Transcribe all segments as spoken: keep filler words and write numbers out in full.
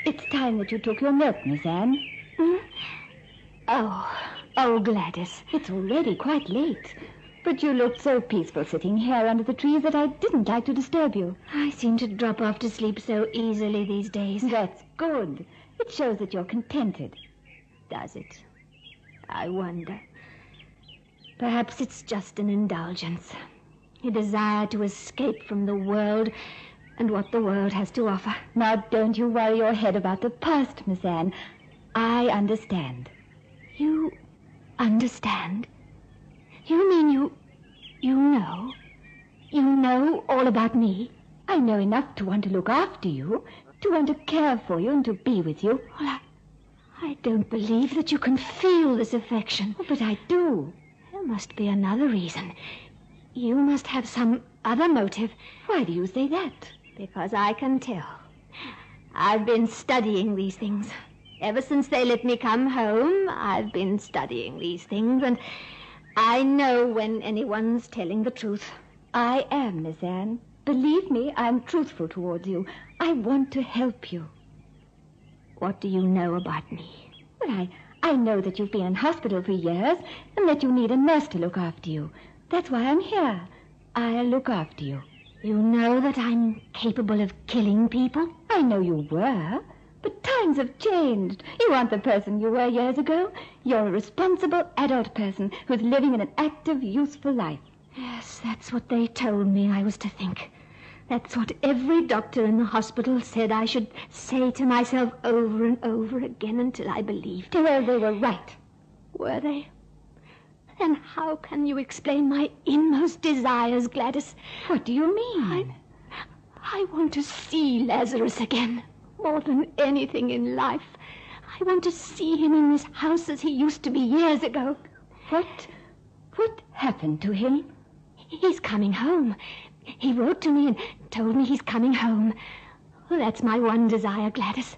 It's time that you took your milk, Miss Anne. Hmm? Oh, oh, Gladys. It's already quite late. But you looked so peaceful sitting here under the trees that I didn't like to disturb you. I seem to drop off to sleep so easily these days. That's good. It shows that you're contented. Does it? I wonder. Perhaps it's just an indulgence. A desire to escape from the world and what the world has to offer. Now, don't you worry your head about the past, Miss Anne. I understand. You understand? You mean you... you know? You know all about me? I know enough to want to look after you, to want to care for you and to be with you. Well, I, I don't believe that you can feel this affection. Oh, but I do. There must be another reason. You must have some other motive. Why do you say that? Because I can tell. I've been studying these things. Ever since they let me come home, I've been studying these things, and I know when anyone's telling the truth. I am, Miss Anne. Believe me, I'm truthful towards you. I want to help you. What do you know about me? Well, I, I know that you've been in hospital for years and that you need a nurse to look after you. That's why I'm here. I'll look after you. You know that I'm capable of killing people? I know you were, but times have changed. You aren't the person you were years ago. You're a responsible adult person who's living in an active, useful life. Yes, that's what they told me I was to think. That's what every doctor in the hospital said I should say to myself over and over again until I believed. Well, they were right. Were they? Then how can you explain my inmost desires, Gladys? What do you mean? I, I want to see Lazarus again, more than anything in life. I want to see him in this house as he used to be years ago. What? What happened to him? He's coming home. He wrote to me and told me he's coming home. Well, that's my one desire, Gladys.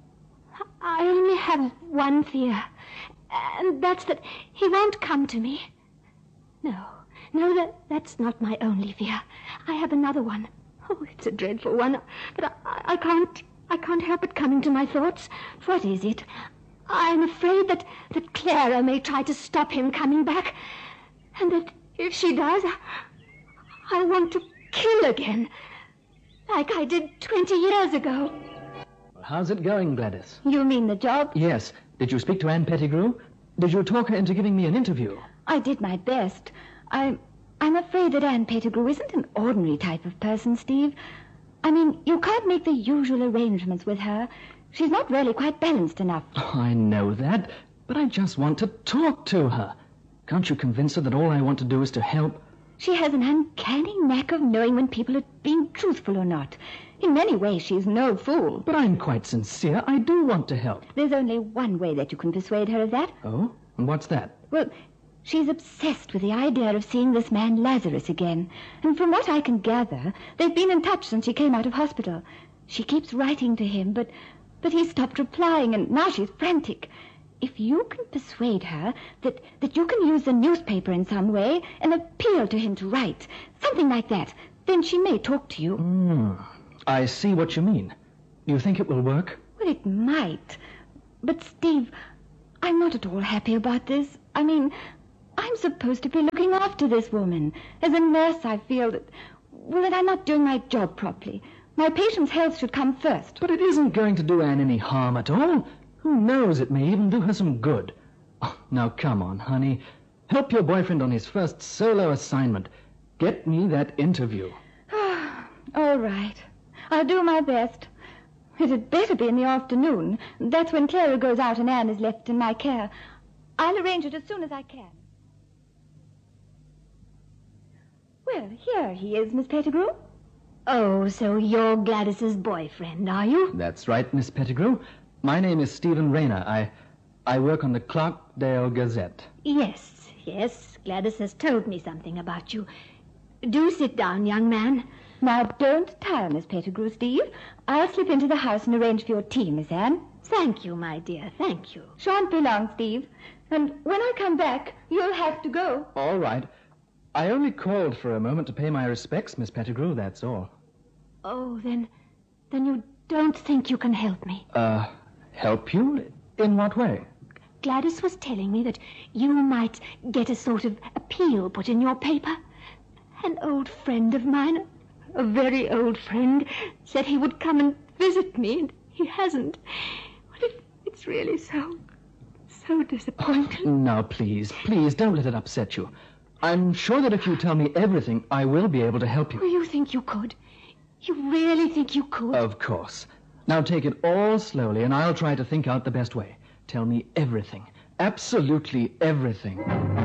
I only have one fear, and that's that he won't come to me. No, no, that, that's not my only fear. I have another one. Oh, it's a dreadful one, but I, I can't, I can't help it coming to my thoughts. What is it? I'm afraid that, that Clara may try to stop him coming back, and that if she does, I want to kill again, like I did twenty years ago. Well, how's it going, Gladys? You mean the job? Yes. Did you speak to Anne Pettigrew? Did you talk her into giving me an interview? I did my best. I, I'm afraid that Anne Pettigrew isn't an ordinary type of person, Steve. I mean, you can't make the usual arrangements with her. She's not really quite balanced enough. Oh, I know that, but I just want to talk to her. Can't you convince her that all I want to do is to help? She has an uncanny knack of knowing when people are being truthful or not. In many ways, she's no fool. But I'm quite sincere. I do want to help. There's only one way that you can persuade her of that. Oh? And what's that? Well, she's obsessed with the idea of seeing this man Lazarus again. And from what I can gather, they've been in touch since she came out of hospital. She keeps writing to him, but, but he stopped replying, and now she's frantic. If you can persuade her that, that you can use the newspaper in some way and appeal to him to write, something like that, then she may talk to you. Mm, I see what you mean. You think it will work? Well, it might. But, Steve, I'm not at all happy about this. I mean, I'm supposed to be looking after this woman. As a nurse, I feel that, well, that I'm not doing my job properly. My patient's health should come first. But it isn't going to do Anne any harm at all. Who knows, it may even do her some good. Oh, now, come on, honey. Help your boyfriend on his first solo assignment. Get me that interview. All right. I'll do my best. It had better be in the afternoon. That's when Clara goes out and Anne is left in my care. I'll arrange it as soon as I can. Well, here he is, Miss Pettigrew. Oh, so you're Gladys's boyfriend, are you? That's right, Miss Pettigrew. My name is Stephen Rayner. I I work on the Clarkdale Gazette. Yes, yes. Gladys has told me something about you. Do sit down, young man. Now, don't tire, Miss Pettigrew, Steve. I'll slip into the house and arrange for your tea, Miss Anne. Thank you, my dear, thank you. Shan't be long, Steve. And when I come back, you'll have to go. All right. I only called for a moment to pay my respects, Miss Pettigrew, that's all. Oh, then, then you don't think you can help me. Uh, help you? In what way? Gladys was telling me that you might get a sort of appeal put in your paper. An old friend of mine, a very old friend, said he would come and visit me, and he hasn't. Well, it, it's really so, so disappointing. Now, please, please, don't let it upset you. I'm sure that if you tell me everything, I will be able to help you. Oh, you think you could? You really think you could? Of course. Now take it all slowly, and I'll try to think out the best way. Tell me everything. Absolutely everything.